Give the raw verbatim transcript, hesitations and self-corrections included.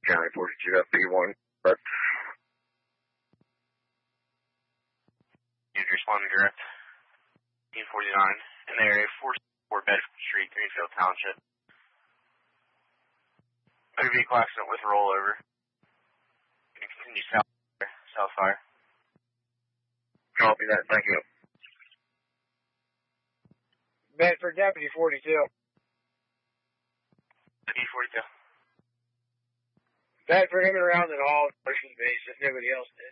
County forty-two F B one. But you responding direct. fifteen forty-nine in the area, four four Bedford Street, Greenfield Township. Motor vehicle accident with rollover. Going to continue south, south fire. Copy that. Thank you. Bedford Deputy forty-two. Deputy forty-two. Bedford, him and around the hall, pushing base if nobody else did.